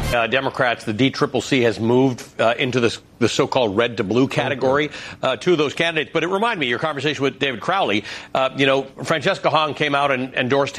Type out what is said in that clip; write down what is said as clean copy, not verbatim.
Democrats, the DCCC has moved into the so-called red to blue category, two of those candidates. But it reminded me of your conversation with David Crowley. Francesca Hong came out and endorsed